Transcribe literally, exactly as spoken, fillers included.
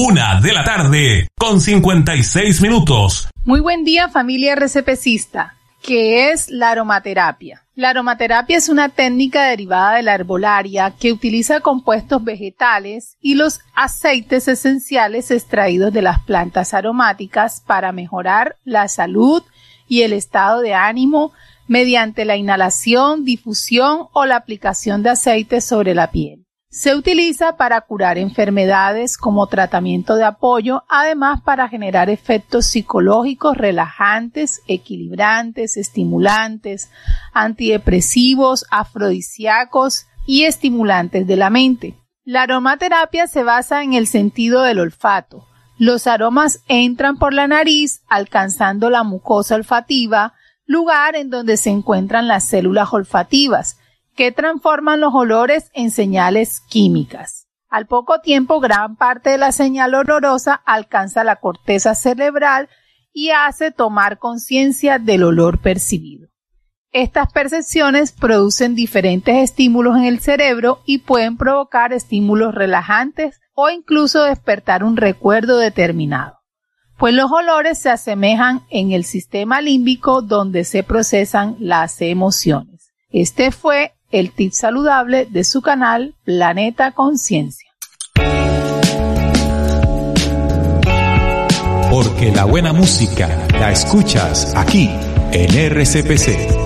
Una de la tarde, con cincuenta y seis minutos. Muy buen día, familia RCPcista. ¿Qué es la aromaterapia? La aromaterapia es una técnica derivada de la herbolaria que utiliza compuestos vegetales y los aceites esenciales extraídos de las plantas aromáticas para mejorar la salud y el estado de ánimo mediante la inhalación, difusión o la aplicación de aceites sobre la piel. Se utiliza para curar enfermedades como tratamiento de apoyo, además para generar efectos psicológicos relajantes, equilibrantes, estimulantes, antidepresivos, afrodisíacos y estimulantes de la mente. La aromaterapia se basa en el sentido del olfato. Los aromas entran por la nariz, alcanzando la mucosa olfativa, lugar en donde se encuentran las células olfativas, que transforman los olores en señales químicas. Al poco tiempo, gran parte de la señal olorosa alcanza la corteza cerebral y hace tomar conciencia del olor percibido. Estas percepciones producen diferentes estímulos en el cerebro y pueden provocar estímulos relajantes o incluso despertar un recuerdo determinado, pues los olores se asemejan en el sistema límbico donde se procesan las emociones. Este fue el tip saludable de su canal Planeta Conciencia. Porque la buena música la escuchas aquí en R C P C.